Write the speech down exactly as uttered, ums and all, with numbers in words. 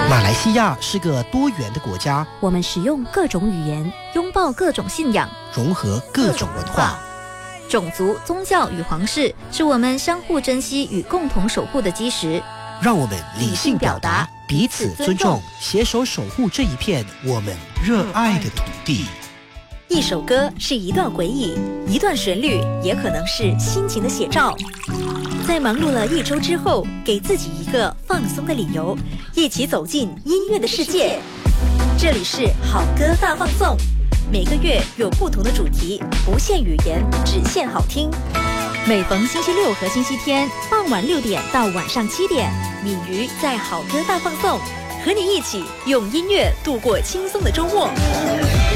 马来西亚是个多元的国家， 我们使用各种语言，拥抱各种信仰， 融合各种文化。 种族、宗教与皇室是我们相互珍惜与共同守护的基石。 让我们理性表达，彼此尊重，携手守护这一片我们热爱的土地。 一首歌是一段回忆，一段旋律也可能是心情的写照。在忙碌了一周之后，给自己一个放松的理由，一起走进音乐的世界。这里是好歌大放送，每个月有不同的主题，不限语言，只限好听。每逢星期六和星期天傍晚六点到晚上七点，敏瑜在好歌大放送，和你一起用音乐度过轻松的周末。